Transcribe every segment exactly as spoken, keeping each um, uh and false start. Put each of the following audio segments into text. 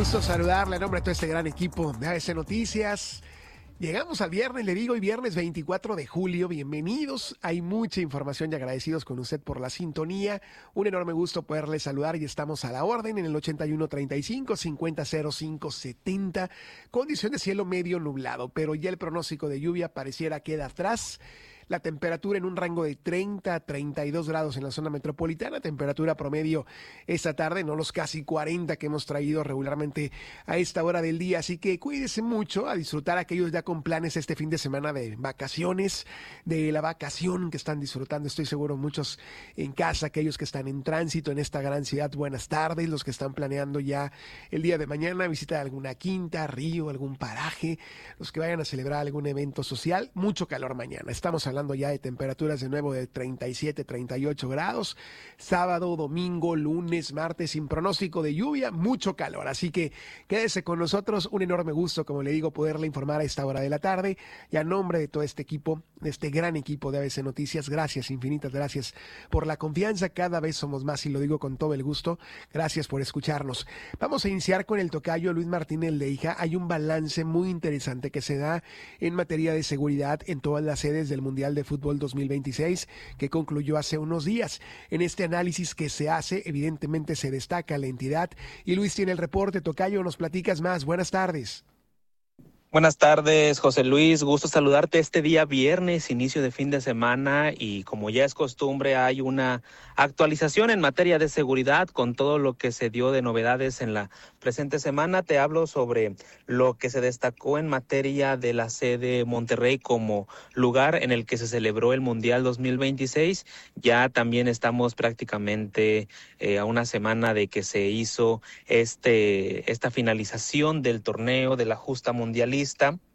gusto saludarle a nombre de todo este gran equipo de A B C Noticias. Llegamos al viernes, le digo, hoy viernes veinticuatro de julio. Bienvenidos. Hay mucha información y agradecidos con usted por la sintonía. Un enorme gusto poderle saludar y estamos a la orden en el ochenta y uno treinta y cinco, cincuenta cero cinco setenta. Condición de cielo medio nublado, pero ya el pronóstico de lluvia pareciera queda atrás. La temperatura en un rango de treinta a treinta y dos grados en la zona metropolitana, temperatura promedio esta tarde, no los casi cuarenta que hemos traído regularmente a esta hora del día, así que cuídese mucho, a disfrutar aquellos ya con planes este fin de semana de vacaciones, de la vacación que están disfrutando, estoy seguro muchos en casa, aquellos que están en tránsito en esta gran ciudad, buenas tardes, los que están planeando ya el día de mañana, visita alguna quinta, río, algún paraje, los que vayan a celebrar algún evento social, mucho calor mañana, estamos hablando hablando ya de temperaturas de nuevo de treinta y siete, treinta y ocho grados, sábado, domingo, lunes, martes, sin pronóstico de lluvia, mucho calor, así que quédese con nosotros, un enorme gusto, como le digo, poderle informar a esta hora de la tarde, y a nombre de todo este equipo, de este gran equipo de A B C Noticias, gracias, infinitas gracias por la confianza, cada vez somos más, y lo digo con todo el gusto, gracias por escucharnos. Vamos a iniciar con el tocayo Luis Martínez Leija. Hay un balance muy interesante que se da en materia de seguridad en todas las sedes del Mundial de Fútbol dos mil veintiséis que concluyó hace unos días. En este análisis que se hace, evidentemente se destaca la entidad y Luis tiene el reporte. Tocayo, nos platicas más. Buenas tardes. Buenas tardes, José Luis. Gusto saludarte este día viernes, inicio de fin de semana, y como ya es costumbre hay una actualización en materia de seguridad con todo lo que se dio de novedades en la presente semana. Te hablo sobre lo que se destacó en materia de la sede Monterrey como lugar en el que se celebró el Mundial dos mil veintiséis. Ya también estamos prácticamente eh, a una semana de que se hizo este esta finalización del torneo de la justa mundialista.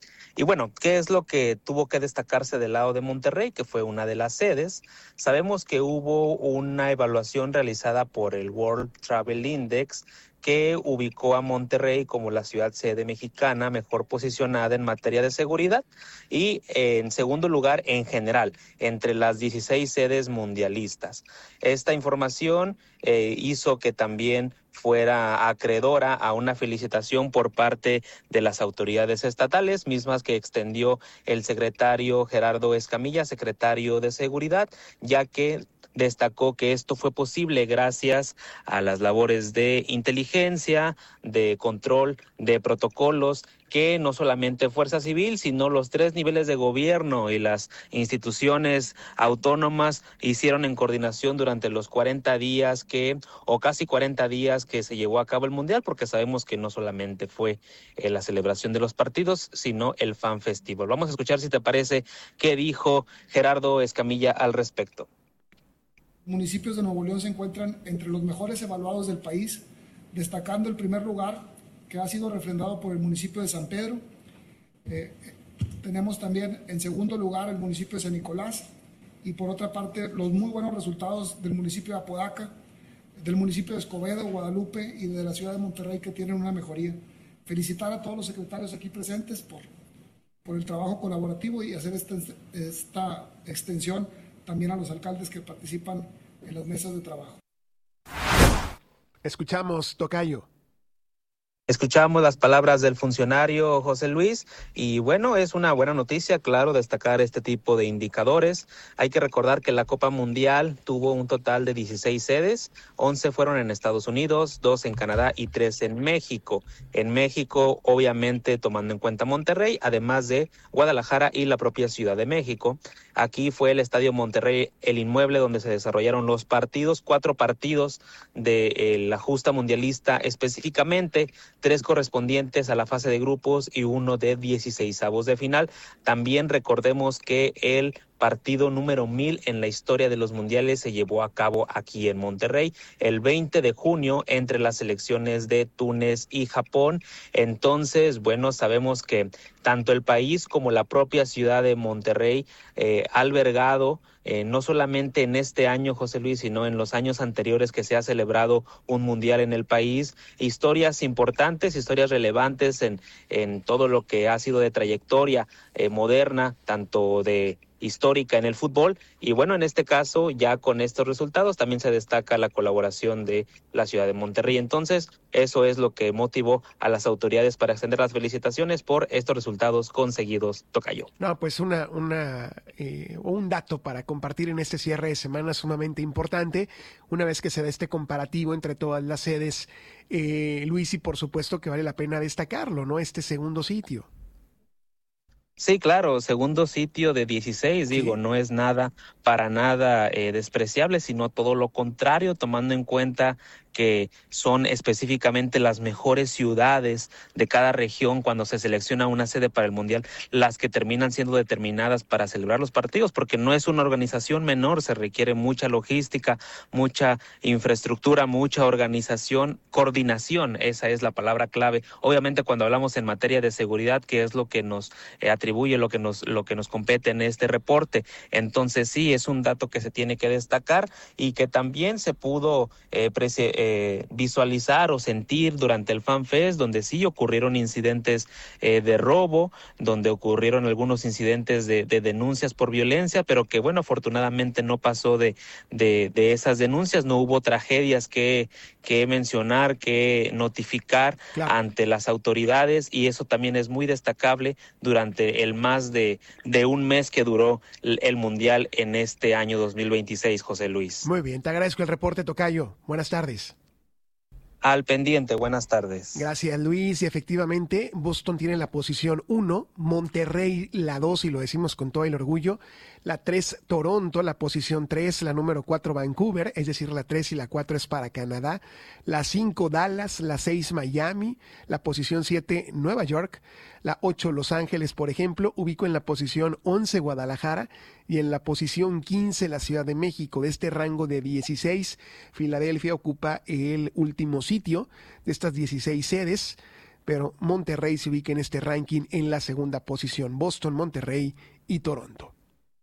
Y bueno, ¿qué es lo que tuvo que destacarse del lado de Monterrey, que fue una de las sedes? Sabemos que hubo una evaluación realizada por el World Travel Index que ubicó a Monterrey como la ciudad sede mexicana mejor posicionada en materia de seguridad y eh, en segundo lugar en general entre las dieciséis sedes mundialistas. Esta información eh, hizo que también fuera acreedora a una felicitación por parte de las autoridades estatales, mismas que extendió el secretario Gerardo Escamilla, secretario de Seguridad, ya que destacó que esto fue posible gracias a las labores de inteligencia, de control, de protocolos, que no solamente Fuerza Civil, sino los tres niveles de gobierno y las instituciones autónomas hicieron en coordinación durante los cuarenta días que, o casi cuarenta días que se llevó a cabo el Mundial, porque sabemos que no solamente fue eh, la celebración de los partidos, sino el Fan Festival. Vamos a escuchar, si te parece, qué dijo Gerardo Escamilla al respecto. Municipios de Nuevo León se encuentran entre los mejores evaluados del país, destacando el primer lugar que ha sido refrendado por el municipio de San Pedro. Eh, tenemos también en segundo lugar el municipio de San Nicolás y por otra parte los muy buenos resultados del municipio de Apodaca, del municipio de Escobedo, Guadalupe y de la ciudad de Monterrey, que tienen una mejoría. Felicitar a todos los secretarios aquí presentes por, por el trabajo colaborativo y hacer esta, esta extensión también a los alcaldes que participan en las mesas de trabajo. Escuchamos, tocayo. Escuchamos las palabras del funcionario José Luis y bueno, es una buena noticia, claro, destacar este tipo de indicadores. Hay que recordar que la Copa Mundial tuvo un total de dieciséis sedes, once fueron en Estados Unidos, dos en Canadá y tres en México. En México, obviamente, tomando en cuenta Monterrey, además de Guadalajara y la propia Ciudad de México. Aquí fue el Estadio Monterrey, el inmueble donde se desarrollaron los partidos, cuatro partidos de eh, la justa mundialista específicamente, tres correspondientes a la fase de grupos y uno de dieciseisavos de final. También recordemos que el partido número mil en la historia de los mundiales se llevó a cabo aquí en Monterrey el veinte de junio entre las selecciones de Túnez y Japón. Entonces, bueno, sabemos que tanto el país como la propia ciudad de Monterrey eh, ha albergado Eh, no solamente en este año, José Luis, sino en los años anteriores que se ha celebrado un mundial en el país, historias importantes, historias relevantes en, en todo lo que ha sido de trayectoria eh, moderna, tanto de histórica en el fútbol. Y bueno, en este caso, ya con estos resultados, también se destaca la colaboración de la ciudad de Monterrey. Entonces, eso es lo que motivó a las autoridades para extender las felicitaciones por estos resultados conseguidos, tocayo. No, pues una, una, eh, un dato para compartir en este cierre de semana sumamente importante, una vez que se da este comparativo entre todas las sedes, eh, Luis, y por supuesto que vale la pena destacarlo, ¿no? Este segundo sitio. Sí, claro, segundo sitio de dieciséis, digo, Sí. no es nada, para nada eh, despreciable, sino todo lo contrario, tomando en cuenta que son específicamente las mejores ciudades de cada región cuando se selecciona una sede para el Mundial, las que terminan siendo determinadas para celebrar los partidos, porque no es una organización menor, se requiere mucha logística, mucha infraestructura, mucha organización, coordinación, esa es la palabra clave. Obviamente cuando hablamos en materia de seguridad, que es lo que nos eh, atribuye, lo que nos, lo que nos compete en este reporte, entonces sí, es un dato que se tiene que destacar y que también se pudo eh, prese- Eh, visualizar o sentir durante el FanFest, donde sí ocurrieron incidentes eh, de robo, donde ocurrieron algunos incidentes de, de denuncias por violencia, pero que bueno, afortunadamente no pasó de, de, de esas denuncias, no hubo tragedias que, que mencionar, que notificar Claro. ante las autoridades, y eso también es muy destacable durante el más de, de un mes que duró el, el Mundial en este año dos mil veintiséis, José Luis. Muy bien, te agradezco el reporte, tocayo. Buenas tardes. Al pendiente, buenas tardes. Gracias, Luis. Y efectivamente, Boston tiene la posición uno, Monterrey la dos, y lo decimos con todo el orgullo. La tres, Toronto, la posición tres, la número cuatro, Vancouver, es decir, la tres y la cuatro es para Canadá. La cinco, Dallas, la seis, Miami, la posición siete, Nueva York, la ocho, Los Ángeles, por ejemplo. Ubico en la posición once, Guadalajara, y en la posición quince, la Ciudad de México. De este rango de dieciséis, Filadelfia ocupa el último sitio de estas dieciséis sedes, pero Monterrey se ubica en este ranking en la segunda posición. Boston, Monterrey y Toronto.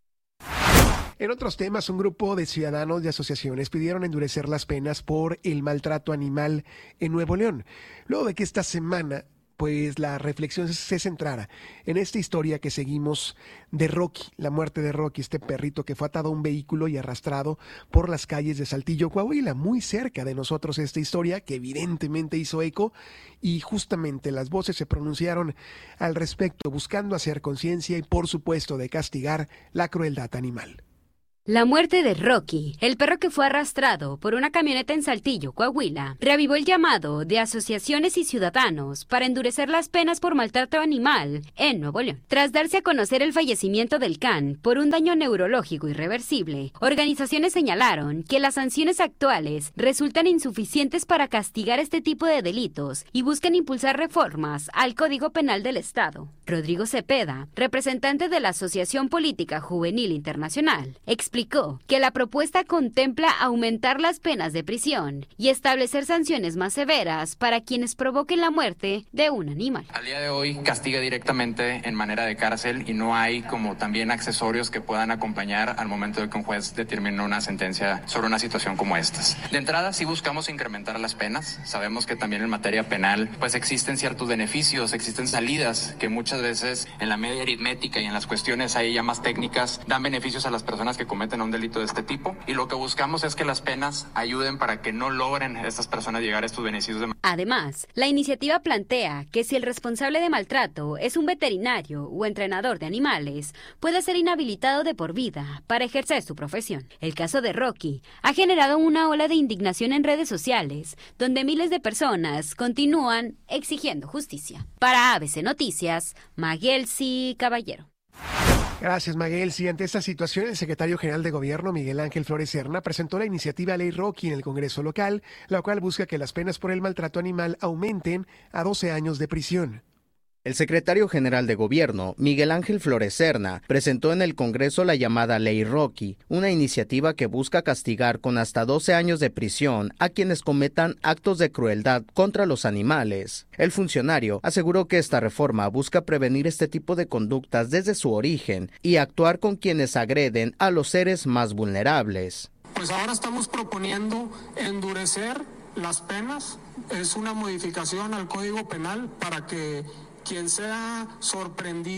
En otros temas, un grupo de ciudadanos y asociaciones pidieron endurecer las penas por el maltrato animal en Nuevo León, luego de que esta semana pues la reflexión se centrara en esta historia que seguimos de Rocky, la muerte de Rocky, este perrito que fue atado a un vehículo y arrastrado por las calles de Saltillo, Coahuila, muy cerca de nosotros esta historia que evidentemente hizo eco, y justamente las voces se pronunciaron al respecto, buscando hacer conciencia y por supuesto de castigar la crueldad animal. La muerte de Rocky, el perro que fue arrastrado por una camioneta en Saltillo, Coahuila, reavivó el llamado de asociaciones y ciudadanos para endurecer las penas por maltrato animal en Nuevo León. Tras darse a conocer el fallecimiento del can por un daño neurológico irreversible, organizaciones señalaron que las sanciones actuales resultan insuficientes para castigar este tipo de delitos y buscan impulsar reformas al Código Penal del Estado. Rodrigo Cepeda, representante de la Asociación Política Juvenil Internacional, explicó Explicó que la propuesta contempla aumentar las penas de prisión y establecer sanciones más severas para quienes provoquen la muerte de un animal. Al día de hoy castiga directamente en manera de cárcel y no hay como también accesorios que puedan acompañar al momento de que un juez determine una sentencia sobre una situación como estas. De entrada sí buscamos incrementar las penas. Sabemos que también en materia penal pues existen ciertos beneficios, existen salidas que muchas veces en la media aritmética y en las cuestiones ahí ya más técnicas dan beneficios a las personas que cometen a un delito de este tipo, y lo que buscamos es que las penas ayuden para que no logren estas personas llegar a estos beneficios de... Además, la iniciativa plantea que si el responsable de maltrato es un veterinario o entrenador de animales, puede ser inhabilitado de por vida para ejercer su profesión. El caso de Rocky ha generado una ola de indignación en redes sociales, donde miles de personas continúan exigiendo justicia. Para A B C Noticias, Maguelsi Caballero. Gracias, Maguel. Sí, ante esta situación, el secretario general de Gobierno, Miguel Ángel Flores Serna, presentó la iniciativa Ley Rocky en el Congreso local, la cual busca que las penas por el maltrato animal aumenten a doce años de prisión. El secretario general de Gobierno, Miguel Ángel Flores Serna, presentó en el Congreso la llamada Ley Rocky, una iniciativa que busca castigar con hasta doce años de prisión a quienes cometan actos de crueldad contra los animales. El funcionario aseguró que esta reforma busca prevenir este tipo de conductas desde su origen y actuar con quienes agreden a los seres más vulnerables. Pues ahora estamos proponiendo endurecer las penas. Es una modificación al Código Penal para que quien sea sorprendido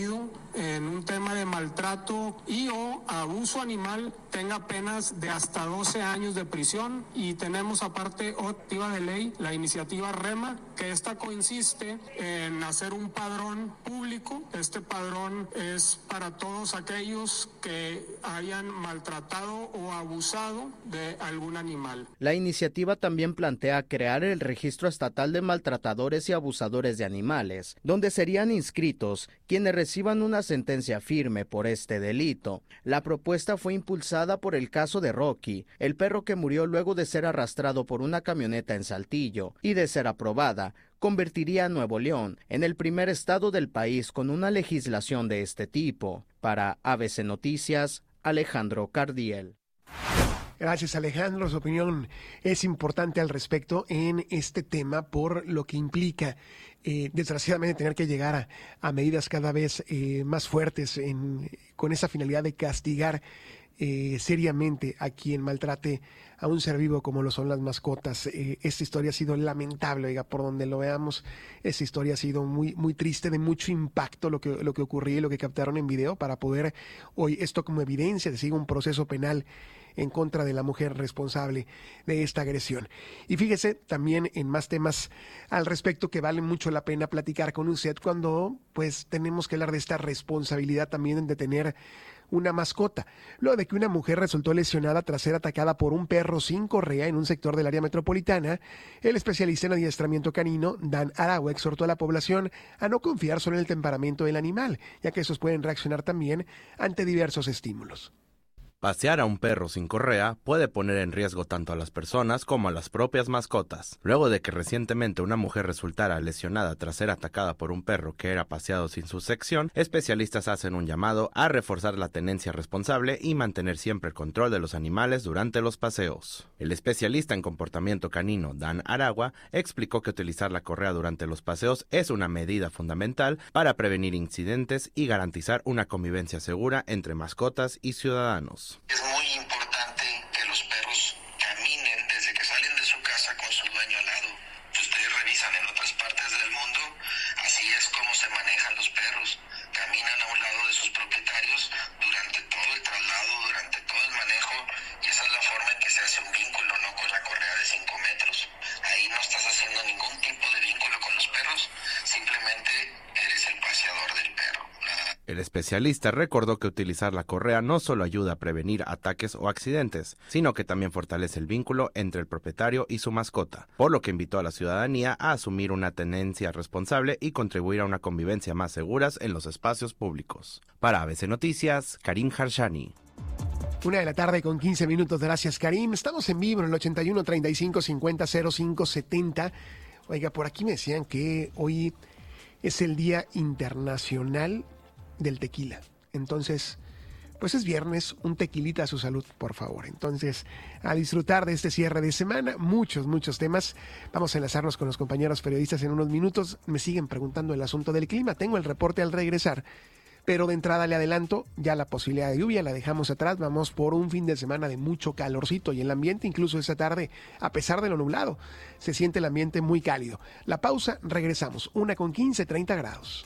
en un tema de maltrato y o abuso animal tenga penas de hasta doce años de prisión. Y tenemos aparte otra de ley, la iniciativa REMA, que esta consiste en hacer un padrón público. Este padrón es para todos aquellos que hayan maltratado o abusado de algún animal. La iniciativa también plantea crear el Registro Estatal de Maltratadores y Abusadores de Animales, donde serían inscritos quienes reciban una sentencia firme por este delito. La propuesta fue impulsada por el caso de Rocky, el perro que murió luego de ser arrastrado por una camioneta en Saltillo, y de ser aprobada, convertiría a Nuevo León en el primer estado del país con una legislación de este tipo. Para A B C Noticias, Alejandro Cardiel. Gracias, Alejandro. Su opinión es importante al respecto en este tema por lo que implica, eh, desgraciadamente, tener que llegar a, a medidas cada vez eh, más fuertes en, con esa finalidad de castigar eh, seriamente a quien maltrate a un ser vivo como lo son las mascotas. Eh, esta historia ha sido lamentable, oiga, por donde lo veamos. Esta historia ha sido muy, muy triste, de mucho impacto lo que, lo que ocurrió y lo que captaron en video para poder hoy esto como evidencia de seguir un proceso penal en contra de la mujer responsable de esta agresión. Y fíjese también en más temas al respecto que vale mucho la pena platicar con usted cuando pues tenemos que hablar de esta responsabilidad también de tener una mascota. Luego de que una mujer resultó lesionada tras ser atacada por un perro sin correa en un sector del área metropolitana, el especialista en adiestramiento canino, Dan Aragua, exhortó a la población a no confiar solo en el temperamento del animal, ya que esos pueden reaccionar también ante diversos estímulos. Pasear a un perro sin correa puede poner en riesgo tanto a las personas como a las propias mascotas. Luego de que recientemente una mujer resultara lesionada tras ser atacada por un perro que era paseado sin su sección, especialistas hacen un llamado a reforzar la tenencia responsable y mantener siempre el control de los animales durante los paseos. El especialista en comportamiento canino, Dan Aragua, explicó que utilizar la correa durante los paseos es una medida fundamental para prevenir incidentes y garantizar una convivencia segura entre mascotas y ciudadanos. Es muy importante que los perros caminen desde que salen de su casa con su dueño al lado. Ustedes revisan en otras partes del mundo, así es como se manejan los perros. Caminan a un lado de sus propietarios durante todo el traslado, durante todo el manejo, y esa es la forma en que se hace un vínculo, no con la correa de cinco metros. Ahí no estás haciendo ningún tipo de vínculo con los perros, simplemente eres el paseador del perro. El especialista recordó que utilizar la correa no solo ayuda a prevenir ataques o accidentes, sino que también fortalece el vínculo entre el propietario y su mascota, por lo que invitó a la ciudadanía a asumir una tenencia responsable y contribuir a una convivencia más seguras en los espacios públicos. Para A B C Noticias, Karim Harshani. Una de la tarde con quince minutos. Gracias, Karim. Estamos en vivo en el ochenta y uno, treinta y cinco, cincuenta, cero cinco, setenta. Oiga, por aquí me decían que hoy es el Día Internacional del Tequila. Entonces, pues es viernes, un tequilita a su salud, por favor. Entonces, a disfrutar de este cierre de semana, muchos, muchos temas. Vamos a enlazarnos con los compañeros periodistas en unos minutos. Me siguen preguntando el asunto del clima. Tengo el reporte al regresar, pero de entrada le adelanto, ya la posibilidad de lluvia la dejamos atrás. Vamos por un fin de semana de mucho calorcito y el ambiente, incluso esta tarde, a pesar de lo nublado, se siente el ambiente muy cálido. La pausa, regresamos. Una con quince, treinta grados.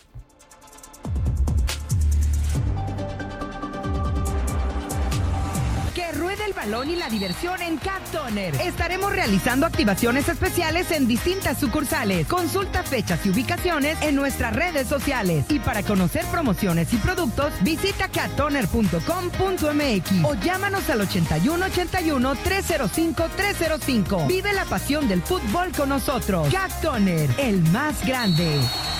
El balón y la diversión en Cat Toner. Estaremos realizando activaciones especiales en distintas sucursales. Consulta fechas y ubicaciones en nuestras redes sociales. Y para conocer promociones y productos, visita cat toner punto com punto m x o llámanos al ochenta y uno, ochenta y uno, trescientos cinco, trescientos cinco. Vive la pasión del fútbol con nosotros. Cat Toner, el más grande.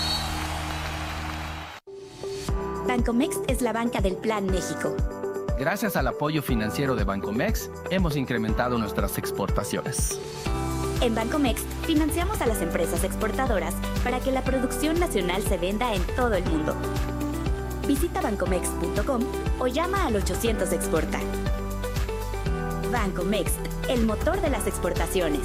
Bancomext es la banca del Plan México. Gracias al apoyo financiero de Bancomext, hemos incrementado nuestras exportaciones. En Bancomext, financiamos a las empresas exportadoras para que la producción nacional se venda en todo el mundo. Visita bancomext punto com o llama al ochocientos exporta. Bancomext, el motor de las exportaciones.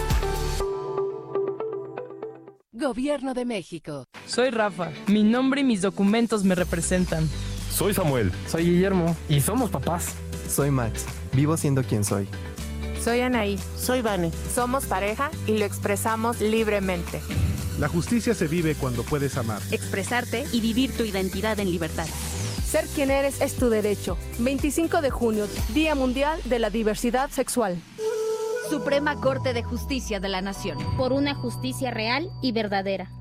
Gobierno de México. Soy Rafa. Mi nombre y mis documentos me representan. Soy Samuel. Soy Guillermo. Y somos papás. Soy Max. Vivo siendo quien soy. Soy Anaí. Soy Vane. Somos pareja y lo expresamos libremente. La justicia se vive cuando puedes amar, expresarte y vivir tu identidad en libertad. Ser quien eres es tu derecho. veinticinco de junio, Día Mundial de la Diversidad Sexual. Suprema Corte de Justicia de la Nación. Por una justicia real y verdadera.